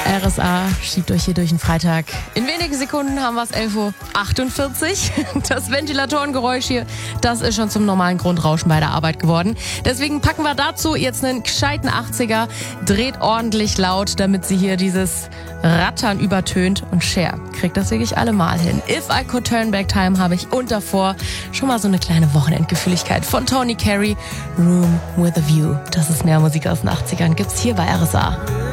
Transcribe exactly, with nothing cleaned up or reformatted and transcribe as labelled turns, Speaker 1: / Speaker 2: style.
Speaker 1: R S A schiebt euch hier durch den Freitag. In wenigen Sekunden haben wir es elf Uhr achtundvierzig. Das Ventilatorengeräusch hier, das ist schon zum normalen Grundrauschen bei der Arbeit geworden. Deswegen packen wir dazu jetzt einen gescheiten achtziger, dreht ordentlich laut, damit sie hier dieses Rattern übertönt. Und Cher kriegt das wirklich allemal hin. If I Could Turn Back Time habe ich und davor schon mal so eine kleine Wochenendgefühligkeit von Tony Carey, Room with a View. Das ist mehr Musik aus den achtzigern, gibt's hier bei R S A.